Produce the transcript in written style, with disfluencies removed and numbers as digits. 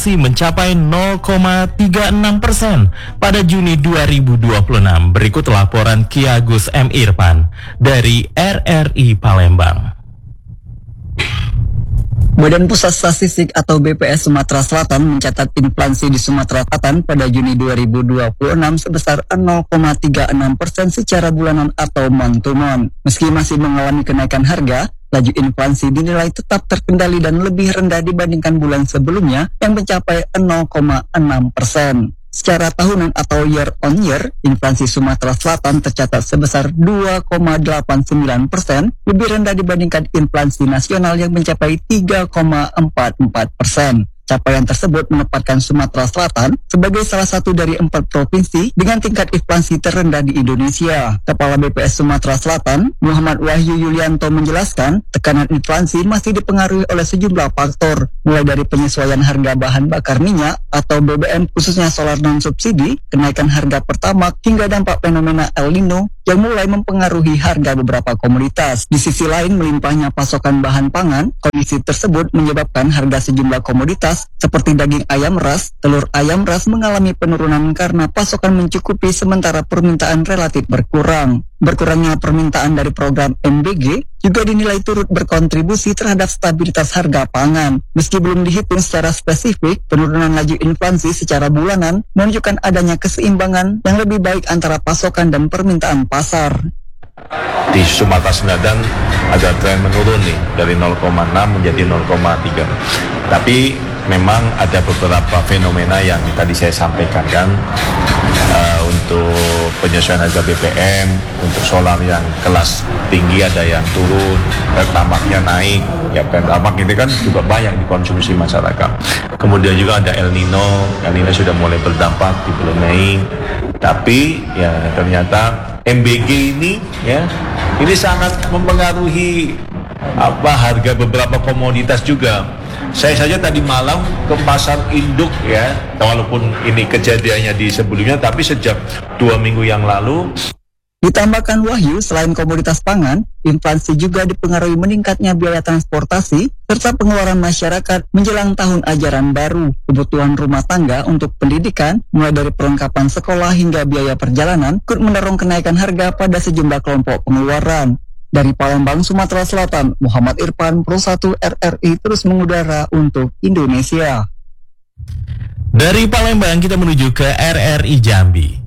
mencapai 0,36% pada Juni 2026. Berikut laporan Ki Agus M. Irfan dari RRI Palembang. Badan Pusat Statistik atau BPS Sumatera Selatan mencatat inflasi di Sumatera Selatan pada Juni 2026 sebesar 0,36% secara bulanan atau month to month. Meski masih mengalami kenaikan harga, laju inflasi dinilai tetap terkendali dan lebih rendah dibandingkan bulan sebelumnya yang mencapai 0,6%. Secara tahunan atau year on year, inflasi Sumatera Selatan tercatat sebesar 2,89%, lebih rendah dibandingkan inflasi nasional yang mencapai 3,44%. Capaian tersebut menempatkan Sumatera Selatan sebagai salah satu dari 4 provinsi dengan tingkat inflasi terendah di Indonesia. Kepala BPS Sumatera Selatan, Muhammad Wahyu Yulianto menjelaskan, tekanan inflasi masih dipengaruhi oleh sejumlah faktor, mulai dari penyesuaian harga bahan bakar minyak atau BBM khususnya solar non-subsidi, kenaikan harga pertamax, hingga dampak fenomena El Nino yang mulai mempengaruhi harga beberapa komoditas. Di sisi lain, melimpahnya pasokan bahan pangan, kondisi tersebut menyebabkan harga sejumlah komoditas seperti daging ayam ras, telur ayam ras mengalami penurunan karena pasokan mencukupi sementara permintaan relatif berkurang. Berkurangnya permintaan dari program MBG juga dinilai turut berkontribusi terhadap stabilitas harga pangan. Meski belum dihitung secara spesifik, penurunan laju inflasi secara bulanan menunjukkan adanya keseimbangan yang lebih baik antara pasokan dan permintaan pasar. Di Sumatera Selatan ada tren menurun nih, dari 0,6 menjadi 0,3. Tapi memang ada beberapa fenomena yang tadi saya sampaikan kan, untuk penyesuaian harga BBM, untuk solar yang kelas tinggi ada yang turun, pertamaxnya naik, ya pertamax ini kan juga banyak dikonsumsi masyarakat. Kemudian juga ada El Nino sudah mulai berdampak di bulan Mei, tapi ya ternyata MBG ini ya ini sangat mempengaruhi harga beberapa komoditas juga. Saya saja tadi malam ke pasar induk ya, walaupun ini kejadiannya di sebelumnya, tapi sejak 2 minggu yang lalu. Ditambahkan Wahyu, selain komoditas pangan, inflasi juga dipengaruhi meningkatnya biaya transportasi serta pengeluaran masyarakat menjelang tahun ajaran baru. Kebutuhan rumah tangga untuk pendidikan, mulai dari perlengkapan sekolah hingga biaya perjalanan, ikut mendorong kenaikan harga pada sejumlah kelompok pengeluaran. Dari Palembang, Sumatera Selatan, Muhammad Irfan, Pro 1 RRI terus mengudara untuk Indonesia. Dari Palembang kita menuju ke RRI Jambi.